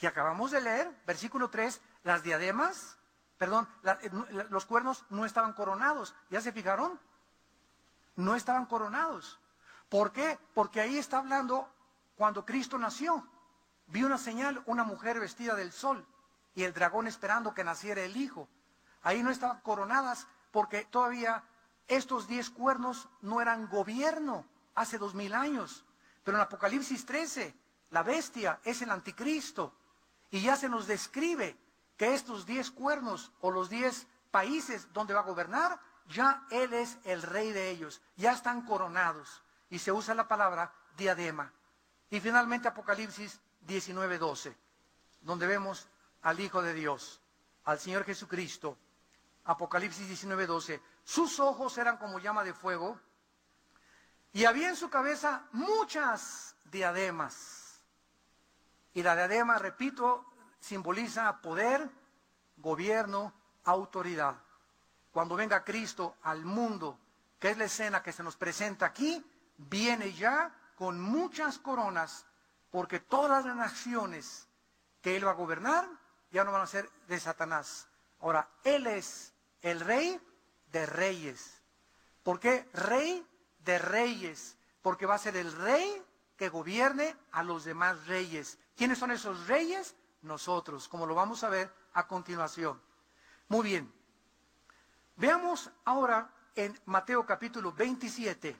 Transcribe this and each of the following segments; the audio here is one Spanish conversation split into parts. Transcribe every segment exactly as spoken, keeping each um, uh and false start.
que acabamos de leer, versículo tres, las diademas, perdón, la, los cuernos no estaban coronados. ¿Ya se fijaron? No estaban coronados. ¿Por qué? Porque ahí está hablando cuando Cristo nació. Vi una señal, una mujer vestida del sol y el dragón esperando que naciera el hijo. Ahí no estaban coronadas porque todavía estos diez cuernos no eran gobierno hace dos mil años. Pero en Apocalipsis trece, la bestia es el anticristo. Y ya se nos describe que estos diez cuernos o los diez países donde va a gobernar, ya Él es el rey de ellos. Ya están coronados. Y se usa la palabra diadema. Y finalmente Apocalipsis diecinueve doce, donde vemos al Hijo de Dios, al Señor Jesucristo. Apocalipsis diecinueve doce. Sus ojos eran como llama de fuego y había en su cabeza muchas diademas. Y la diadema, repito, simboliza poder, gobierno, autoridad. Cuando venga Cristo al mundo, que es la escena que se nos presenta aquí, viene ya con muchas coronas, porque todas las naciones que Él va a gobernar ya no van a ser de Satanás. Ahora, Él es el rey de reyes. ¿Por qué rey de reyes? Porque va a ser el rey que gobierne a los demás reyes. ¿Quiénes son esos reyes? Nosotros, como lo vamos a ver a continuación. Muy bien. Veamos ahora en Mateo capítulo veintisiete.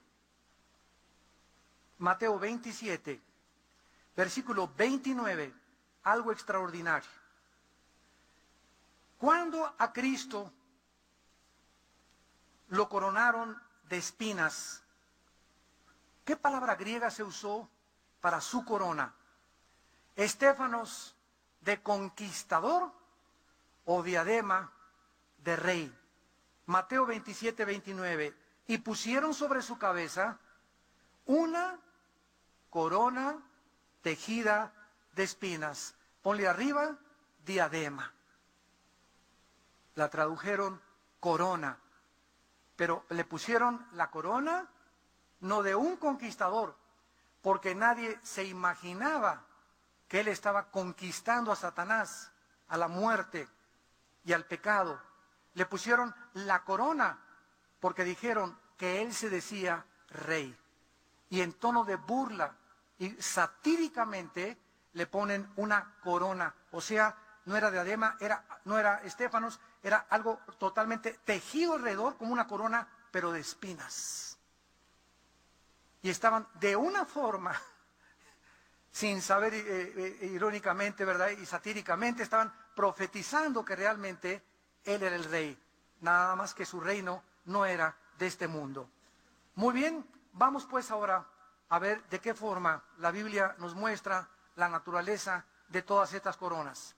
Mateo veintisiete, versículo veintinueve, algo extraordinario. Cuando a Cristo lo coronaron de espinas, ¿qué palabra griega se usó para su corona? ¿Estéfanos de conquistador o diadema de rey? Mateo veintisiete, veintinueve. Y pusieron sobre su cabeza una corona tejida de espinas. Ponle arriba, diadema. La tradujeron corona. Pero le pusieron la corona no de un conquistador, porque nadie se imaginaba que él estaba conquistando a Satanás, a la muerte y al pecado. Le pusieron la corona porque dijeron que él se decía rey. Y en tono de burla y satíricamente le ponen una corona. O sea, no era diadema, era, no era estéfanos, era algo totalmente tejido alrededor como una corona, pero de espinas. Y estaban de una forma, sin saber, eh, eh, irónicamente, ¿verdad? Y satíricamente, estaban profetizando que realmente Él era el rey. Nada más que su reino no era de este mundo. Muy bien, vamos pues ahora a ver de qué forma la Biblia nos muestra la naturaleza de todas estas coronas.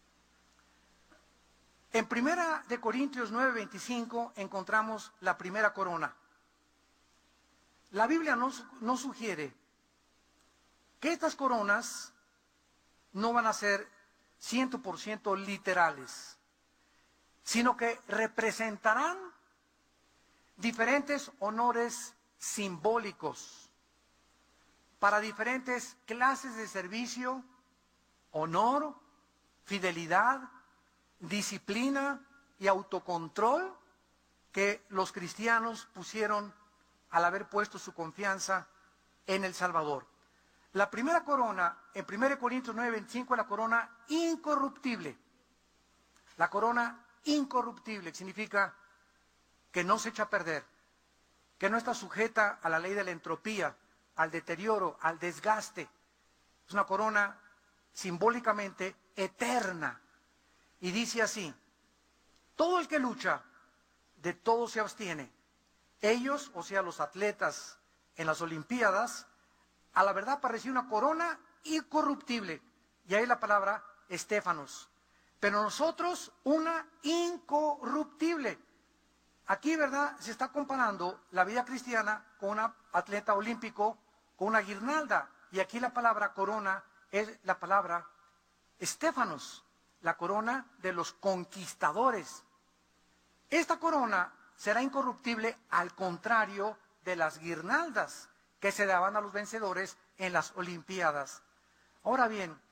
En primera de Corintios nueve, veinticinco encontramos la primera corona. La Biblia nos, nos sugiere que estas coronas no van a ser cien por ciento literales, sino que representarán diferentes honores simbólicos para diferentes clases de servicio, honor, fidelidad, disciplina y autocontrol que los cristianos pusieron al haber puesto su confianza en el Salvador. La primera corona, en primera de Corintios nueve, veinticinco, es la corona incorruptible. La corona incorruptible significa que no se echa a perder, que no está sujeta a la ley de la entropía, al deterioro, al desgaste. Es una corona simbólicamente eterna. Y dice así: todo el que lucha, de todo se abstiene. Ellos, o sea, los atletas en las Olimpiadas, a la verdad parecía una corona incorruptible. Y ahí la palabra estéfanos. Pero nosotros una incorruptible. Aquí, ¿verdad?, se está comparando la vida cristiana con un atleta olímpico, con una guirnalda. Y aquí la palabra corona es la palabra estéfanos, la corona de los conquistadores. Esta corona será incorruptible, al contrario de las guirnaldas que se daban a los vencedores en las Olimpiadas. Ahora bien,